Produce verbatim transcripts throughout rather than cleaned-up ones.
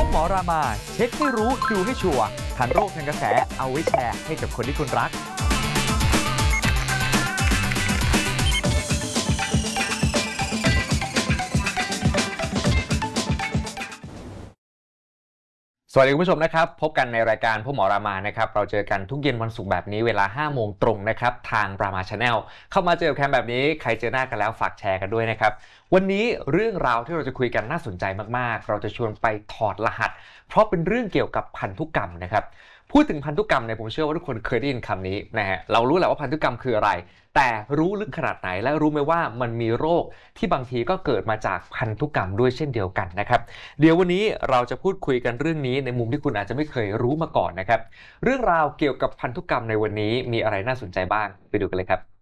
หมอรามาเช็คให้รู้ดูให้ชัวร์ทันโรคทันกระแสเอาไว้แชร์ให้กับคนที่คุณรักสวัสดีคุณผู้ชมนะครับพบกันในรายการพ่อหมอรามานะครับเราเจอกันทุกเย็นวันศุกร์แบบนี้เวลาห้าโมงตรงนะครับทางรามาชาแนลเข้ามาเจอแคมแบบนี้ใครเจอหน้ากันแล้วฝากแชร์กันด้วยนะครับวันนี้เรื่องราวที่เราจะคุยกันน่าสนใจมากๆเราจะชวนไปถอดรหัสเพราะเป็นเรื่องเกี่ยวกับพันธุกรรมนะครับพูดถึงพันธุกรรมเนี่ยผมเชื่อว่าทุกคนเคยได้ยินคำนี้นะฮะเรารู้แหละว่าพันธุกรรมคืออะไรแต่รู้ลึกขนาดไหนและรู้ไหมว่ามันมีโรคที่บางทีก็เกิดมาจากพันธุกรรมด้วยเช่นเดียวกันนะครับเดี๋ยววันนี้เราจะพูดคุยกันเรื่องนี้ในมุมที่คุณอาจจะไม่เคยรู้มาก่อนนะครับเรื่องราวเกี่ยวกับพันธุกรรมในวันนี้มีอะไรน่าสนใจบ้างไปดูกันเลยครับ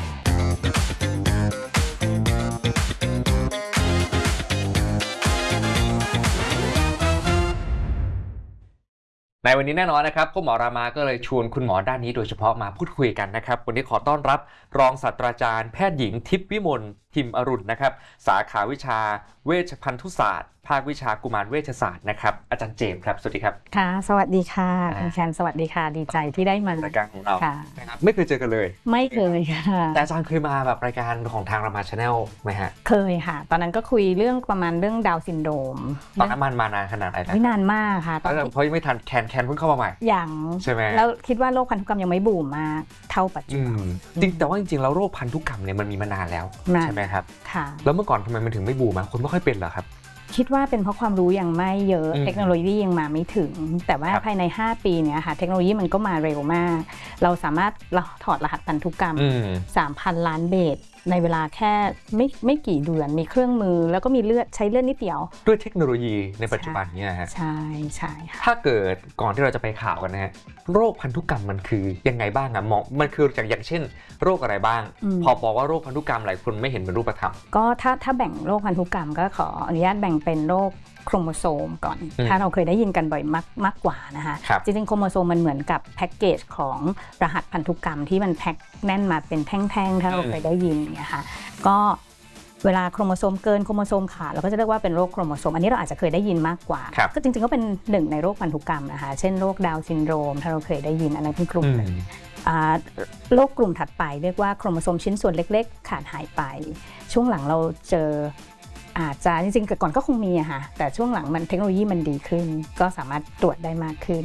ในวันนี้แน่นอนนะครับพ่อหมอรามาก็เลยชวนคุณหมอด้านนี้โดยเฉพาะมาพูดคุยกันนะครับวันนี้ขอต้อนรับรองศาสตราจารย์แพทย์หญิงทิพย์วิมลทิมอรุณนะครับสาขาวิชาเวชพันธุศาสตร์ภาควิชากุมารเวชศาสตร์นะครับอาจารย์เจมส์ครับสวัสดีครับค่ะสวัสดีค่ะคุณแคนสวัสดีค่ะดีใจที่ได้มารายการของเรานะครับไม่เคยเจอกันเลยไม่เคยค่ะแต่อาจารย์เคยมาแบบรายการของทางรามาชาแนลไหมฮะเคยค่ะตอนนั้นก็คุยเรื่องประมาณเรื่องดาวน์ซินโดรมตอนนั้นมันมานานขนาดไหนนะไม่นานมากค่ะตอนเพราะยังไม่ทันแคนแคนเพิ่งเข้ามาใหม่อย่างใช่ไหมแล้วคิดว่าโรคพันธุกรรมยังไม่บูมมากเท่าปัจจุบันจริงแต่ว่าจริงๆแล้วโรคพันธุกรรมเนี่ยมันมีมานานแล้วใช่ไหมครับค่ะแล้วเมื่อก่อนทำไมมันถึงไม่บูมอ่ะคนไม่ค่อยเป็นเหรอครับคิดว่าเป็นเพราะความรู้ยังไม่เยอะเทคโนโลยียังมาไม่ถึงแต่ว่าภายในห้าปีเนี้ยค่ะเทคโนโลยีมันก็มาเร็วมากเราสามารถถอดรหัสพันธุกรรม สามพัน ล้านเบสในเวลาแค่ไม่ไม่กี่เดือนมีเครื่องมือแล้วก็มีเลือดใช้เลือดนิดเดียวด้วยเทคโนโลยีในปัจจุบันนี้ฮะใช่ใช่ค่ะถ้าเกิดก่อนที่เราจะไปข่าวกันนะฮะโรคพันธุกรรมมันคือยังไงบ้างอะมองมันคืออย่างอย่างเช่นโรคอะไรบ้างพอบอกว่าโรคพันธุกรรมหลายคนไม่เห็นเป็นรูปธรรมก็ถ้าถ้าแบ่งโรคพันธุกรรมก็ขออนุญาตแบ่งเป็นโรคโครโมโซมก่อนถ้าเราเคยได้ยินกันบ่อยมากมากกว่านะคะจริงๆโครโมโซมมันเหมือนกับแพ็กเกจของรหัสพันธุกรรมที่มันแพ็คแน่นมาเป็นแท่งๆถ้าเราเคยได้ยินเนี่ยค่ะก็เวลาโครโมโซมเกินโครโมโซมขาดเราก็จะเรียกว่าเป็นโรคโครโมโซมอันนี้เราอาจจะเคยได้ยินมากกว่าก็จริงๆก็เป็นหนึ่งในโรคพันธุกรรมนะคะเช่นโรคดาวน์ซินโดรมถ้าเราเคยได้ยินอันนั้นเป็นกลุ่มหนึ่งโรคกลุ่มถัดไปเรียกว่าโครโมโซมชิ้นส่วนเล็กๆขาดหายไปช่วงหลังเราเจออาจจะจริงๆก่อนก็คงมีอะค่ะแต่ช่วงหลังมันเทคโนโลยีมันดีขึ้นก็สามารถตรวจได้มากขึ้น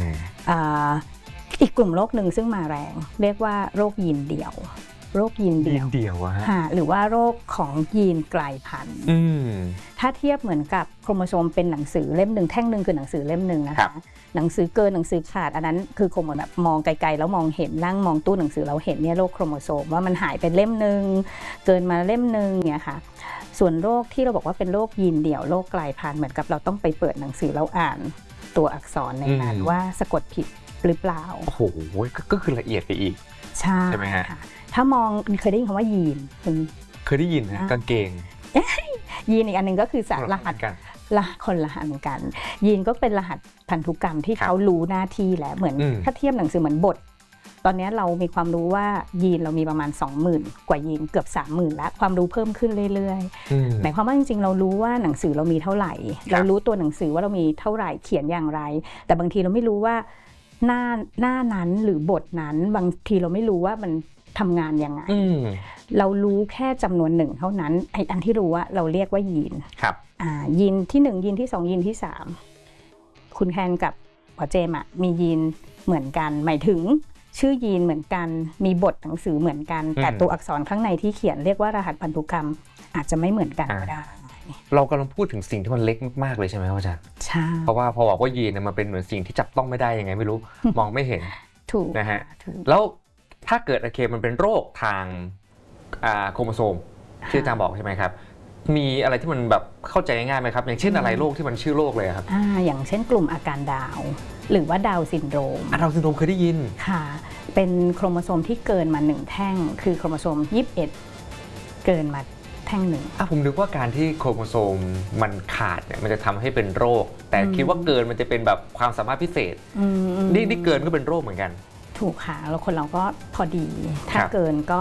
อีกกลุ่มโรคหนึ่งซึ่งมาแรงเรียกว่าโรคยีนเดี่ยวโรคยีนเดี่ยวหรือว่าโรคของยีนกลายพันธุ์ถ้าเทียบเหมือนกับโครโมโซมเป็นหนังสือเล่มหนึ่งแท่งหนึ่งคือหนังสือเล่มหนึ่งนะคะหนังสือเกินหนังสือขาดอันนั้นคือโครโมแบบมองไกลๆแล้วมองเห็นนั่งมองตู้หนังสือเราเห็นเนี่ยโรคโครโมโซมว่ามันหายไปเล่มหนึ่งเกินมาเล่มหนึ่งเนี่ยค่ะส่วนโรคที่เราบอกว่าเป็นโรคยีนเดี่ยวโรคกลายพันธุ์เหมือนกับเราต้องไปเปิดหนังสือแล้วอ่านตัวอักษรในนั้นว่าสะกดผิดหรือเปล่าโอ้โหก็คือละเอียดไปอีกใช่ใช่ไหมฮะถ้ามองเคยได้ยินคำว่ายีนเคยได้ยินนะกางเกงยีนอีกอันหนึ่งก็คือสารรหัสกันละคนละหันกันยีนก็เป็นรหัสพันธุกรรมที่เขารู้หน้าที่แล้วเหมือนถ้าเทียบหนังสือเหมือนบทตอนนี้เรามีความรู้ว่ายีนเรามีประมาณ สองหมื่น กว่ายีนเกือบ สามหมื่น แล้วความรู้เพิ่มขึ้นเรื่อยๆหมายความว่าจริงๆเรารู้ว่าหนังสือเรามีเท่าไหร่เรารู้ตัวหนังสือว่าเรามีเท่าไหร่เขียนอย่างไรแต่บางทีเราไม่รู้ว่าหน้าหน้านั้นหรือบทนั้นบางทีเราไม่รู้ว่ามันทำงานยังไงเรารู้แค่จำนวนหนึ่งเท่านั้นไอ้อันที่รู้ว่าเราเรียกว่ายีนครับอ่ายีนที่หนึ่งยีนที่สองยีนที่สามคุณแคนกับหมอเจมอะมียีนเหมือนกันหมายถึงชื่อยีนเหมือนกันมีบทหนังสือเหมือนกันแต่ตัวอักษรข้างในที่เขียนเรียกว่ารหัสพันธุกรรมอาจจะไม่เหมือนกันก็ได้เรากำลังพูดถึงสิ่งที่มันเล็กมากๆเลยใช่ไหมอาจารย์ใช่เพราะว่าพอบอกว่ายีนเนี่ยมันเป็นเหมือนสิ่งที่จับต้องไม่ได้ยังไงไม่รู้มองไม่เห็นถูกนะฮะแล้วถ้าเกิดโอเคมันเป็นโรคทางโครโมโซมที่อาจารย์บอกใช่ไหมครับมีอะไรที่มันแบบเข้าใจง่ายไหมครับอย่างเช่นอะไรโรคที่มันชื่อโรคเลยครับอ่าอย่างเช่นกลุ่มอาการดาวหรือว่าดาวซินโดรมดาวซินโดรมเคยได้ยินค่ะเป็นโครโมโซมที่เกินมาหนึ่งแท่งคือโครโมโซมยี่สิบเอ็ดเกินมาแท่งหนึ่งอ่ะผมนึกว่าการที่โครโมโซมมันขาดเนี่ยมันจะทำให้เป็นโรคแต่คิดว่าเกินมันจะเป็นแบบความสามารถพิเศษนี่นี่เกินก็เป็นโรคเหมือนกันถูกค่ะแล้วคนเราก็พอดีถ้าเกินก็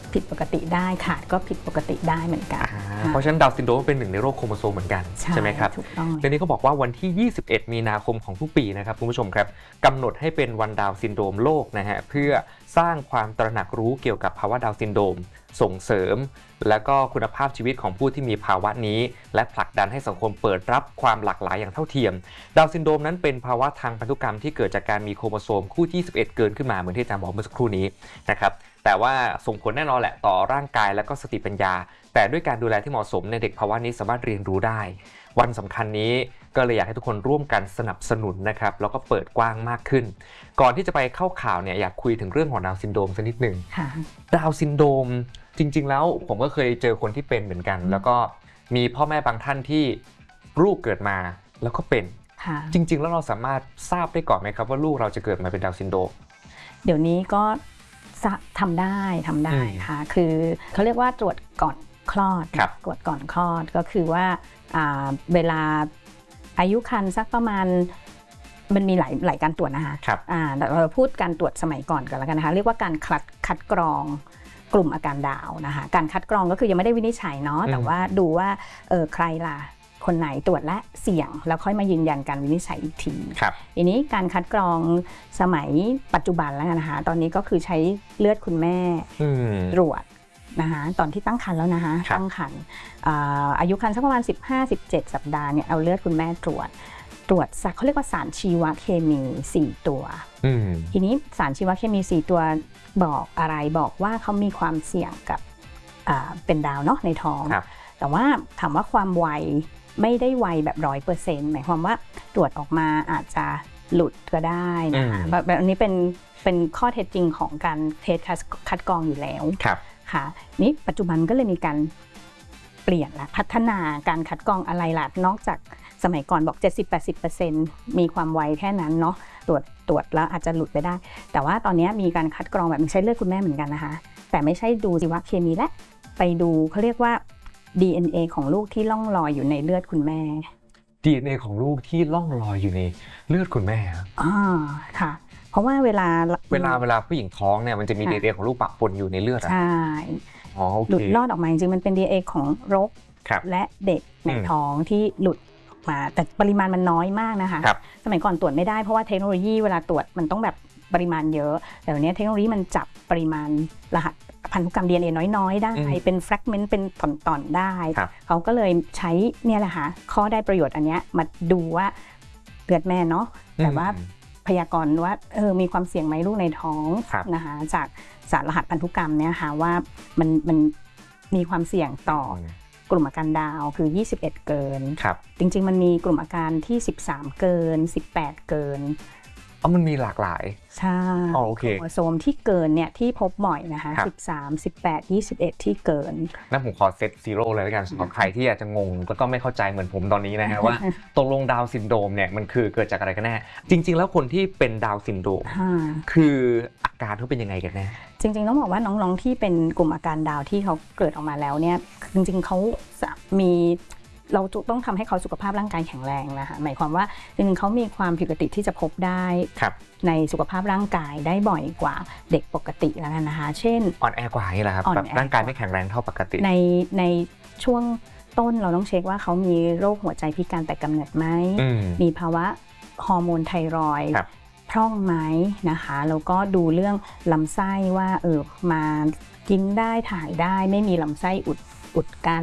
ผิดปกติได้ขาดก็ผิดปกติได้เหมือนกันเพราะฉะนั้นดาวน์ซินโดรมเป็นหนึ่งในโรคโครโมโซมเหมือนกันใช่ไหมครับถูกต้องทีนี้เขาบอกว่าวันที่ยี่สิบเอ็ดมีนาคมของทุกปีนะครับคุณผู้ชมครับกำหนดให้เป็นวันดาวน์ซินโดรมโลกนะฮะเพื่อสร้างความตระหนักรู้เกี่ยวกับภาวะดาวน์ซินโดรมส่งเสริมและก็คุณภาพชีวิตของผู้ที่มีภาวะนี้และผลักดันให้สังคมเปิดรับความหลากหลายอย่างเท่าเทียมดาวน์ซินโดรมนั้นเป็นภาวะทางพันธุกรรมที่เกิดจากการมีโครโมโซมคู่ที่ยี่สิบเอ็ดเกินขึ้นมาเหมือนที่อาจารย์บอกเมื่อสักครู่นี้นะครับแต่ว่าส่งผลแน่นอนแหละต่อร่างกายและก็สติปัญญาแต่ด้วยการดูแลที่เหมาะสมในเด็กภาวะนี้สามารถเรียนรู้ได้วันสำคัญนี้ก็เลยอยากให้ทุกคนร่วมกันสนับสนุนนะครับแล้วก็เปิดกว้างมากขึ้นก่อนที่จะไปเข้าข่าวเนี่ยอยากคุยถึงเรื่องของดาวน์ซินโดรมสักนิดหนึ่งดาวน์ซินโดรมจริงๆแล้วผมก็เคยเจอคนที่เป็นเหมือนกันแล้วก็มีพ่อแม่บางท่านที่ลูกเกิดมาแล้วก็เป็นจริงๆแล้วเราสามารถทราบได้ก่อนไหมครับว่าลูกเราจะเกิดมาเป็นดาวน์ซินโดรมเดี๋ยวนี้ก็ทำได้ทำได้ค่ะคือเขาเรียกว่าตรวจก่อนคลอดตรวจก่อนคลอดก็คือว่าเวลาอายุครรภ์สักประมาณมันมีหลายหลายการตรวจนะคะเราพูดการตรวจสมัยก่อนกันแล้วกันนะคะเรียกว่าการคัดคัดกรองกลุ่มอาการดาวนะคะการคัดกรองก็คือยังไม่ได้วินิจฉัยเนาะแต่ว่าดูว่าเออใครล่ะคนไหนตรวจและเสี่ยงแล้วค่อยมายืนยันการวินิจฉัยอีกทีทีนี้การคัดกรองสมัยปัจจุบันแล้วนะคะตอนนี้ก็คือใช้เลือดคุณแม่ตรวจนะคะตอนที่ตั้งครรภ์แล้วนะคะตั้งครรภ์อายุครรภ์สักประมาณ สิบห้าถึงสิบเจ็ด สัปดาห์เนี่ยเอาเลือดคุณแม่ตรวจตรวจเขาเรียกว่าสารชีวเคมีสี่ตัวทีนี้สารชีวเคมีสี่ตัวบอกอะไรบอกว่าเขามีความเสี่ยงกับเป็นดาวเนาะในท้องแต่ว่าถามว่าความไวไม่ได้ไวแบบร้อยเปอร์เซ็นต์หมายความว่าตรวจออกมาอาจจะหลุดก็ได้นะคะแบบนี้เป็นเป็นข้อเท็จจริงของการเทสคัดกรองอยู่แล้วค่ะนี้ปัจจุบันก็เลยมีการเปลี่ยนละพัฒนาการคัดกรองอะไรล่ะนอกจากสมัยก่อนบอก เจ็ดสิบถึงแปดสิบเปอร์เซ็นต์ มีความไวแค่นั้นเนาะตรวจตรวจแล้วอาจจะหลุดไปได้แต่ว่าตอนนี้มีการคัดกรองแบบใช้เลือดคุณแม่เหมือนกันนะคะแต่ไม่ใช่ดูชีวเคมีและไปดูเขาเรียกว่า ดี เอ็น เอ ของลูกที่ล่องลอยอยู่ในเลือดคุณแม่ดี เอ็น เอ ของลูกที่ล่องลอยอยู่ในเลือดคุณแม่อ่าค่ะเพราะว่าเวลาเวลาเวลาผู้หญิงท้องเนี่ยมันจะมี ดี เอ็น เอ ของลูกปะปนอยู่ในเลือดใช่อ๋อโอเคหลุดลอดออกมาจริงๆมันเป็น ดี เอ็น เอ ของรกและเด็กในท้องที่หลุดมาแต่ปริมาณมันน้อยมากนะคะสมัยก่อนตรวจไม่ได้เพราะว่าเทคโนโลยีเวลาตรวจมันต้องแบบปริมาณเยอะแต่วันนี้เทคโนโลยีมันจับปริมาณรหัสพันธุกรรม ดี เอ็น เอ น้อยๆได้เป็นแฟรกเมนต์เป็นตอนๆได้เขาก็เลยใช้เนี่ยแหละค่ะข้อได้ประโยชน์อันเนี้ยมาดูว่าเลือดแม่เนาะแต่ว่าพยากรณ์ว่าเออมีความเสี่ยงไหมลูกในท้องนะคะจากสารรหัสพันธุกรรมเนี่ยค่ะว่ามันมันมีความเสี่ยงต่อกลุ่มอาการดาวคือยี่สิบเอ็ดเกินจริงๆมันมีกลุ่มอาการที่สิบสามเกินสิบแปดเกินอ๋อมันมีหลากหลายใช่โอเคโครโมโซมที่เกินเนี่ยที่พบบ่อยนะคะสิบสาม สิบแปด ยี่สิบเอ็ดที่เกินนั่นผมขอเซตซีโร่เลยแล้วกันสำหรับใครที่อาจจะงงแล้วก็ไม่เข้าใจเหมือนผมตอนนี้นะฮะว่าตกลงดาวน์ซินโดรมเนี่ยมันคือเกิดจากอะไรกันแน่จริงๆแล้วคนที่เป็นดาวน์ซินโดรมคืออาการเขาเป็นยังไงกันแน่จริงๆต้องบอกว่าน้องๆที่เป็นกลุ่มอาการดาวที่เขาเกิดออกมาแล้วเนี่ยจริงๆเขามีเราต้องทำให้เขาสุขภาพร่างกายแข็งแรงนะคะหมายความว่าจริงๆเขามีความผิดปกติที่จะพบได้ในสุขภาพร่างกายได้บ่อยกว่าเด็กปกติแล้วกันนะคะเช่นอ่อนแอกว่านี่แหละครับแบบร่างกายไม่แข็งแรงเท่าปกติในในช่วงต้นเราต้องเช็คว่าเขามีโรคหัวใจพิการแต่กำเนิดไหมมีภาวะฮอร์โมนไทรอยด์พร่องไหมนะคะแล้วก็ดูเรื่องลำไส้ว่าเออมากินได้ถ่ายได้ไม่มีลำไส้อุดอุดกั้น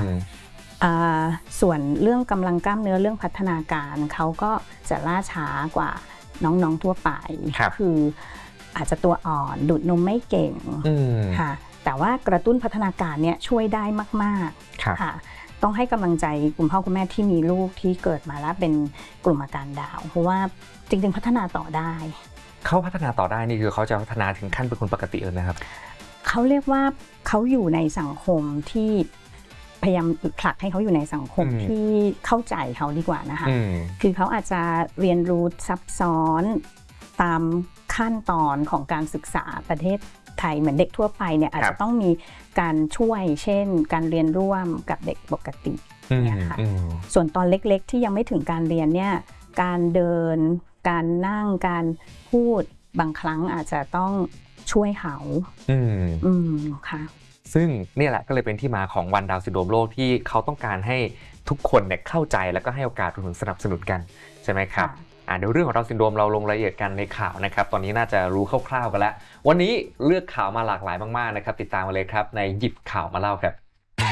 ส่วนเรื่องกำลังกล้ามเนื้อเรื่องพัฒนาการเขาก็จะล่าช้ากว่าน้องๆทั่วไปคืออาจจะตัวอ่อนดูดนมไม่เก่งค่ะแต่ว่ากระตุ้นพัฒนาการเนี่ยช่วยได้มากๆค่ะต้องให้กำลังใจคุณพ่อคุณแม่ที่มีลูกที่เกิดมาแล้วเป็นกลุ่มอาการดาวเพราะว่าจริงๆพัฒนาต่อได้เขาพัฒนาต่อได้นี่คือเขาจะพัฒนาถึงขั้นเป็นคนปกติเลยนะครับเขาเรียกว่าเขาอยู่ในสังคมที่พยายามผลักให้เขาอยู่ในสังคมที่เข้าใจเขาดีกว่านะคะคือเขาอาจจะเรียนรู้ซับซ้อนตามขั้นตอนของการศึกษาประเทศไทยเหมือนเด็กทั่วไปเนี่ยอาจจะต้องมีการช่วยเช่นการเรียนร่วมกับเด็กปกติเนี่ยค่ะส่วนตอนเล็กๆที่ยังไม่ถึงการเรียนเนี่ยการเดินการนั่งการพูดบางครั้งอาจจะต้องช่วยเขาอืมอืมค่ะซึ่งนี่แหละก็เลยเป็นที่มาของวันดาวน์ซินโดรมโลกที่เขาต้องการให้ทุกคนเนี่ยเข้าใจแล้วก็ให้โอกาสรวมถึงสนับสนุนกันใช่ไหมครับอ่าเดี๋ยวเรื่องของดาวน์ซินโดรมเราลงรายละเอียดกันในข่าวนะครับตอนนี้น่าจะรู้คร่าวๆกันแล้ววันนี้เลือกข่าวมาหลากหลายมากๆนะครับติดตามมาเลยครับในหยิบข่าวมาเล่าครับ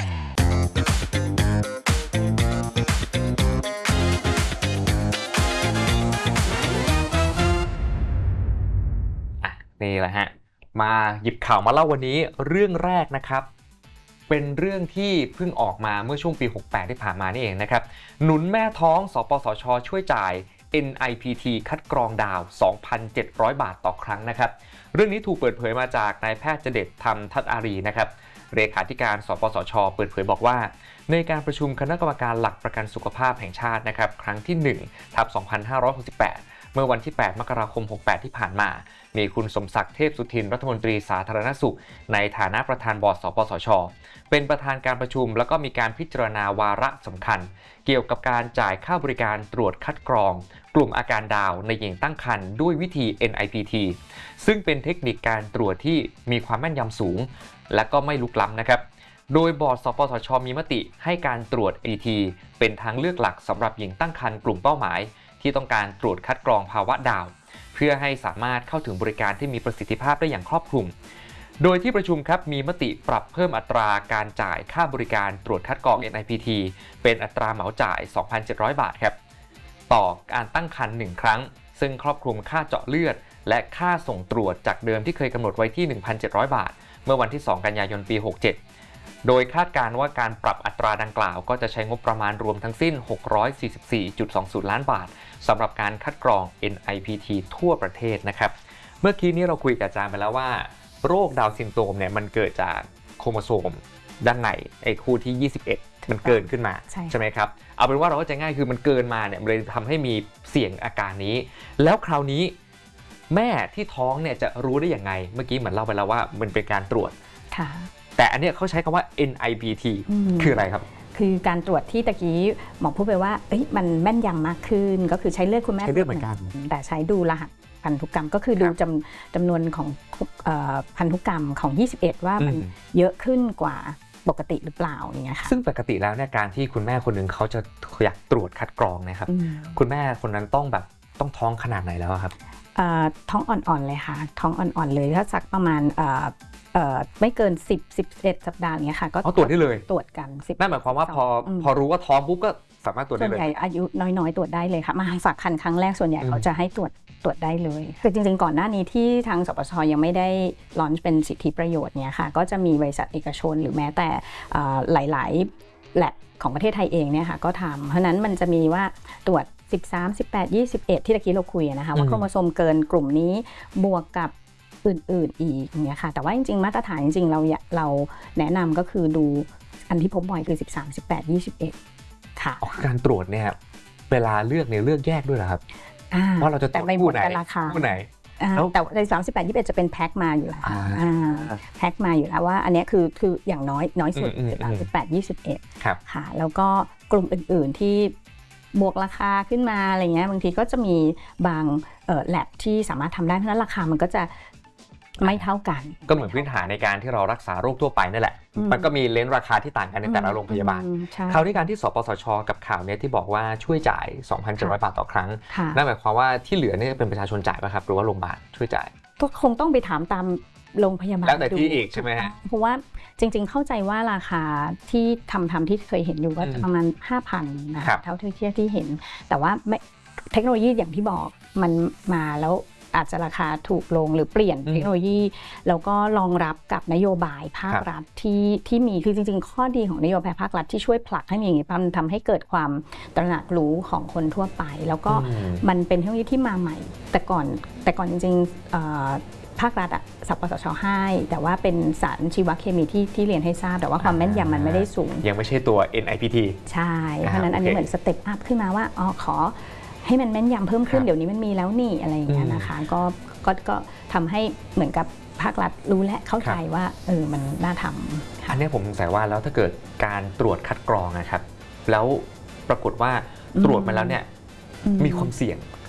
นี่แหละฮะมาหยิบข่าวมาเล่าวันนี้เรื่องแรกนะครับเป็นเรื่องที่เพิ่งออกมาเมื่อช่วงปีหกสิบแปดที่ผ่านมานี่เองนะครับหนุนแม่ท้องสปสช.ช่วยจ่าย เอ็น ไอ พี ที คัดกรองดาว สองพันเจ็ดร้อย บาทต่อครั้งนะครับเรื่องนี้ถูกเปิดเผยมาจากนายแพทย์เจเดชธรรมทัตอารีนะครับเลขาธิการสปสช.เปิดเผยบอกว่าในการประชุมคณะกรรมการหลักประกันสุขภาพแห่งชาตินะครับครั้งที่หนึ่งทับสองพันห้าร้อยหกสิบแปดเมื่อวันที่แปดมกราคมหกสิบแปดที่ผ่านมามีคุณสมศักดิ์เทพสุทินรัฐมนตรีสาธารณสุขในฐานะประธานบอร์ดสปสช.เป็นประธานการประชุมแล้วก็มีการพิจารณาวาระสำคัญเกี่ยวกับการจ่ายค่าบริการตรวจคัดกรองกลุ่มอาการดาวในหญิงตั้งครรภ์ด้วยวิธี เอ็น ไอ พี ที ซึ่งเป็นเทคนิคการตรวจที่มีความแม่นยำสูงและก็ไม่ลุกล้ำนะครับโดยบอร์ดสปสช.มีมติให้การตรวจ เอ ที เป็นทางเลือกหลักสำหรับหญิงตั้งครรภ์กลุ่มเป้าหมายที่ต้องการตรวจคัดกรองภาวะดาวเพื่อให้สามารถเข้าถึงบริการที่มีประสิทธิภาพได้อย่างครอบคลุมโดยที่ประชุมครับมีมติปรับเพิ่มอัตราการจ่ายค่าบริการตรวจคัดกรอง เอ็น ไอ พี ที เป็นอัตราเหมาจ่าย สองพันเจ็ดร้อย บาทครับต่อการตั้งครรภ์หนึ่งครั้งซึ่งครอบคลุมค่าเจาะเลือดและค่าส่งตรวจจากเดิมที่เคยกำหนดไว้ที่ หนึ่งพันเจ็ดร้อย บาทเมื่อวันที่สองกันยายนปีหกสิบเจ็ดโดยคาดการณ์ว่าการปรับอัตราดังกล่าวก็จะใช้งบประมาณรวมทั้งสิ้น หกร้อยสี่สิบสี่จุดสองศูนย์ ล้านบาทสำหรับการคัดกรอง เอ็น ไอ พี ที ทั่วประเทศนะครับเมื่อกี้นี้เราคุยกับอาจารย์ไปแล้วว่าโรคดาวน์ซินโดรมเนี่ยมันเกิดจากโครโมโซมด้านในไอ้คู่ที่ยี่สิบเอ็ดมันเกินขึ้นมาใช่, ใช่ไหมครับเอาเป็นว่าเราก็จะง่ายคือมันเกินมาเนี่ยเลยทำให้มีเสี่ยงอาการนี้แล้วคราวนี้แม่ที่ท้องเนี่ยจะรู้ได้อย่างไงเมื่อกี้เหมือนเล่าไปแล้วว่ามันเป็นการตรวจค่ะแต่อันนี้เขาใช้คำว่า เอ็น ไอ พี ที คืออะไรครับคือการตรวจที่ตะกี้หมอพูดไปว่าเอ้ยมันแม่นยำมากขึ้นก็คือใช้เลือดคุณแม่ใช้เลือดเหมือนกันแต่ใช้ดูรหัสพันธุกรรมก็คือดูจำจำนวนของพันธุกรรมของยี่สิบเอ็ดว่ามันเยอะขึ้นกว่าปกติหรือเปล่าอย่างเงี้ยค่ะซึ่งปกติแล้วเนี่ยการที่คุณแม่คนนึงเขาจะอยากตรวจคัดกรองนะครับคุณแม่คนนั้นต้องแบบต้องท้องขนาดไหนแล้วครับท้องอ่อนๆเลยค่ะท้องอ่อนๆเลยถ้าสักประมาณไม่เกินสิบ สิบเอ็ดสัปดาห์เงี้ยค่ะก็ตรวจได้เลยตรวจกันนั่นหมายความว่าพอพอรู้ว่าท้องปุ๊บก็สามารถตรวจได้เลยส่วนใหญ่อายุน้อยๆตรวจได้เลยค่ะมาฝากครรภ์ครั้งแรกส่วนใหญ่เขาจะให้ตรวจตรวจได้เลยคือจริงๆก่อนหน้านี้ที่ทางสปสช.ยังไม่ได้ลอนช์เป็นสิทธิประโยชน์เนี่ยค่ะก็จะมีบริษัทเอกชนหรือแม้แต่หลายๆแลบของประเทศไทยเองเนี่ยค่ะก็ทำเพราะนั้นมันจะมีว่าตรวจสิบสาม สิบแปด ยี่สิบเอ็ดที่ตะกี้เราคุยนะคะว่าโครโมโซมเกินกลุ่มนี้บวกกับอื่นๆอีกเนี่ยค่ะแต่ว่าจริงๆมาตรฐานจริงๆเราเราแนะนำก็คือดูอันที่พบบ่อยคือสิบสาม สิบแปด ยี่สิบเอ็ดค่ะการตรวจเนี่ยเวลาเลือกเนี่ยเลือกแยกด้วยเหรอครับว่าเราจะตรวจคู่ไหนคู่ไหนแต่ในสามสิบแปด ยี่สิบเอ็ดจะเป็นแพ็คมาอยู่แล้วแพ็คมาอยู่แล้วว่าอันนี้คือคืออย่างน้อยน้อยสุดสามสิบแปด ยี่สิบเอ็ดค่ะแล้วก็กลุ่มอื่นๆที่บวกราคาขึ้นมาอะไรเงี้ยบางทีก็จะมีบางแลบที่สามารถทำได้เพราะฉะนั้นราคามันก็จะไม่เท่ากันก็เหมือนพื้นฐานในการที่เรารักษาโรคทั่วไปนั่นแหละมันก็มีเลนส์ราคาที่ต่างกันในแต่ละโรงพยาบาลคราวนี้การที่สปสช.กับข่าวนี้ที่บอกว่าช่วยจ่าย สองพันเจ็ดร้อย บาทต่อครั้งนั่นหมายความว่าที่เหลือนี่เป็นประชาชนจ่ายป่ะครับหรือว่าโรงพยาบาลช่วยจ่ายก็คงต้องไปถามตามโรงพยาบาลแล้วแต่ที่อีกใช่ไหมฮะเพราะว่าจริงๆเข้าใจว่าราคาที่ทำทำที่เคยเห็นอยู่ก็ประมาณ ห้าพัน นะเท่าที่ที่เห็นแต่ว่าเทคโนโลยีอย่างที่บอกมันมาแล้วอาจจะราคาถูกลงหรือเปลี่ยนเทคโนโลยีแล้วก็รองรับกับนโยบายภาครัฐที่ที่มีคือจริงๆข้อดีของนโยบายภาครัฐที่ช่วยผลักให้มีอย่างนี้มันทำให้เกิดความตระหนักรู้ของคนทั่วไปแล้วก็มันเป็นเทคโนโลยีที่มาใหม่แต่ก่อนแต่ก่อนจริงๆภาครัฐอะสปสช.ให้แต่ว่าเป็นสารชีวเคมีที่ที่เรียนให้ทราบแต่ว่าความแม่นยำมันไม่ได้สูงยังไม่ใช่ตัว เอ็น ไอ พี ทีใช่เพราะนั้นอันนี้เหมือนสเต็ปอัพขึ้นมาว่าอ๋อขอให้มันแม่นยำเพิ่มขึ้นเดี๋ยวนี้มันมีแล้วนี่อะไรอย่างเงี้ยนะคะก็ก็ก็ทำให้เหมือนกับภาครัฐรู้และเข้าใจว่าเออมันน่าทำอันนี้ผมสงสัยว่าแล้วถ้าเกิดการตรวจคัดกรองนะครับแล้วปรากฏว่าตรวจมาแล้วเนี่ยมีความเสี่ยง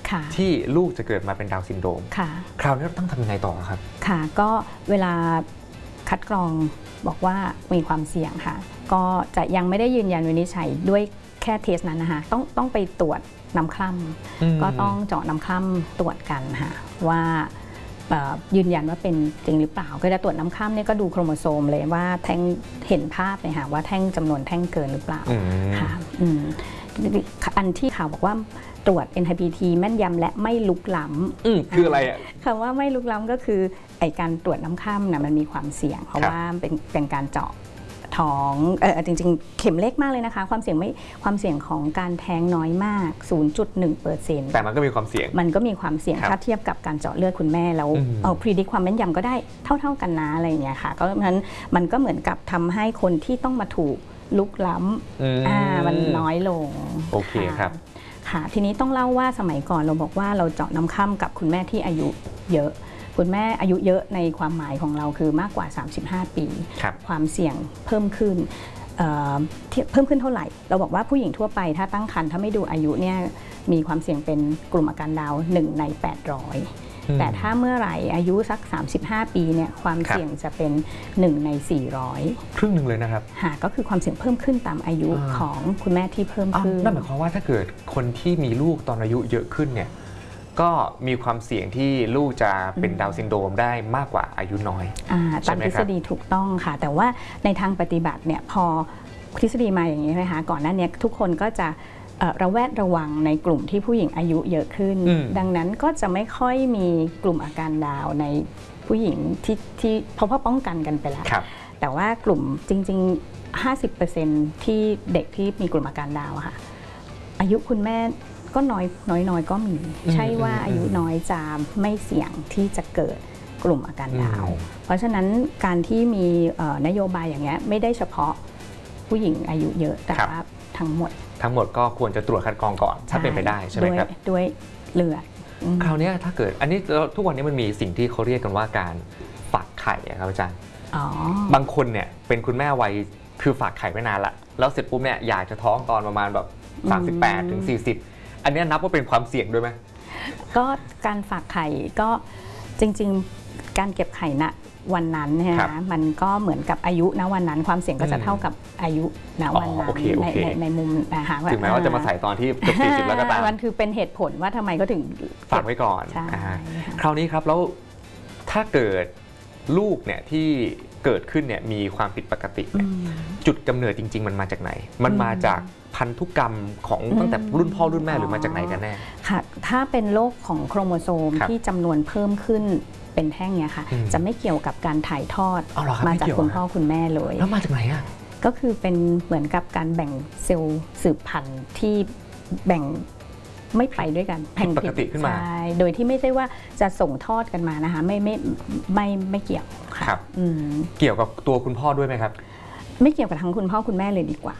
ที่ลูกจะเกิดมาเป็นดาวน์ซินโดรมคราวนี้เราต้องทำยังไงต่อครับค่ะก็เวลาคัดกรองบอกว่ามีความเสี่ยงค่ะก็จะยังไม่ได้ยืนยันวินิจฉัยด้วยแค่เทสนั้นนะคะต้องต้องไปตรวจน้ำคร่ำก็ต้องเจาะน้ำคร่ำตรวจกันค่ะว่ายืนยันว่าเป็นจริงหรือเปล่าก็จะตรวจน้ำคร่ำเนี่ยก็ดูโครโมโซมเลยว่าแท่งเห็นภาพเลยค่ะว่าแท่งจำนวนแท่งเกินหรือเปล่าค่ะอันที่ข่าวบอกว่าตรวจ เอ็น ไอ พี ที แม่นยำและไม่ลุกล้ำคืออะไรอ่ะคำว่าไม่ลุกล้ำก็คือไอการตรวจน้ำคร่ำนะมันมีความเสี่ยงเพราะว่าเป็นเป็นการเจาะท้องเออจริงๆเข็มเล็กมากเลยนะคะความเสี่ยงไม่ความเสี่ยงของการแท้งน้อยมาก ศูนย์จุดหนึ่งเปอร์เซ็นต์แต่มันก็มีความเสี่ยงมันก็มีความเสี่ยงถ้าเทียบกับการเจาะเลือดคุณแม่แล้วเอาพรีดิกความแม่นยำก็ได้เท่าๆกันนะอะไรอย่างเงี้ยค่ะก็เพราะฉะนั้นมันก็เหมือนกับทำให้คนที่ต้องมาถูกลุกล้ำอ่ามันน้อยลงโอเคครับค่ะทีนี้ต้องเล่าว่าสมัยก่อนเราบอกว่าเราเจาะน้ำคร่ำกับคุณแม่ที่อายุเยอะคุณแม่อายุเยอะในความหมายของเราคือมากกว่าสามสิบห้าปีความเสี่ยงเพิ่มขึ้นเพิ่มขึ้นเท่าไหร่เราบอกว่าผู้หญิงทั่วไปถ้าตั้งครรภ์ถ้าไม่ดูอายุเนี่ยมีความเสี่ยงเป็นกลุ่มอาการดาวน์หนึ่งในแปดร้อยแต่ถ้าเมื่อไหร่อายุสักสามสิบห้าปีเนี่ยความเสี่ยงจะเป็นหนึ่งในสี่ร้อยครึ่งหนึ่งเลยนะครับค่ะก็คือความเสี่ยงเพิ่มขึ้นตามอายุของคุณแม่ที่เพิ่มขึ้นนั่นหมายความว่าถ้าเกิดคนที่มีลูกตอนอายุเยอะขึ้นเนี่ยก็มีความเสี่ยงที่ลูกจะเป็นดาวน์ซินโดรมได้มากกว่าอายุน้อยตามทฤษฎีถูกต้องค่ะแต่ว่าในทางปฏิบัติเนี่ยพอทฤษฎีมาอย่างนี้ใช่ไหมคะก่อนหน้านี้ทุกคนก็จะระแวดระวังในกลุ่มที่ผู้หญิงอายุเยอะขึ้นดังนั้นก็จะไม่ค่อยมีกลุ่มอาการดาวในผู้หญิงที่ที่เพราะว่าป้องกันกันไปแล้วแต่ว่ากลุ่มจริงๆ ห้าสิบเปอร์เซ็นต์ ที่เด็กที่มีกลุ่มอาการดาวค่ะอายุคุณแม่ก็น้อยน้อยน้อยก็มีใช่ว่าอายุน้อยจะไม่เสี่ยงที่จะเกิดกลุ่มอาการดาวเพราะฉะนั้นการที่มีนโยบายอย่างเงี้ยไม่ได้เฉพาะผู้หญิงอายุเยอะแต่ว่าทั้งหมดทั้งหมดก็ควรจะตรวจคัดกรองก่อนถ้าเป็นไปได้ใช่ไหมครับด้วยเลือดคราวนี้ถ้าเกิดอันนี้ทุกวันนี้มันมีสิ่งที่เขาเรียกกันว่าการฝากไข่ครับอาจารย์บางคนเนี่ยเป็นคุณแม่วัยคือฝากไข่ไม่นานละแล้วเสร็จปุ๊บเนี่ยอยากจะท้องตอนประมาณแบบสามสิบแปดถึงสี่สิบอันนี้นับว่าเป็นความเสี่ยงด้วยไหมก็การฝากไข่ก็จริงๆการเก็บไข่ณวันนั้นนะมันก็เหมือนกับอายุณวันนั้นความเสี่ยงก็จะเท่ากับอายุณวันนั้นในในในมุมนะคะถึงแม้ว่าจะมาใส่ตอนที่เกือบสี่สิบแล้วก็ตามมันคือเป็นเหตุผลว่าทำไมเขาถึงฝากไว้ก่อนคราวนี้ครับแล้วถ้าเกิดลูกเนี่ยที่เกิดขึ้นเนี่ยมีความผิดปกติจุดกำเนิดจริงๆมันมาจากไหนมันมาจากพันธุกรรมของตั้งแต่รุ่นพ่อรุ่นแม่หรือมาจากไหนกันแน่ค่ะถ้าเป็นโรคของโครโมโซมที่จำนวนเพิ่มขึ้นเป็นแท่งเนี่ยค่ะจะไม่เกี่ยวกับการถ่ายทอดมาจากคุณพ่อคุณแม่เลยแล้วมาจากไหนอ่ะก็คือเป็นเหมือนกับการแบ่งเซลล์สืบพันธุ์ที่แบ่งไม่ไปด้วยกันผิดปกติขึ้นมาโดยที่ไม่ใช่ว่าจะส่งทอดกันมานะคะไม่ไม่ไม่ไม่เกี่ยวค่ะเกี่ยวกับตัวคุณพ่อด้วยไหมครับไม่เกี่ยวกับทั้งคุณพ่อคุณแม่เลยดีกว่า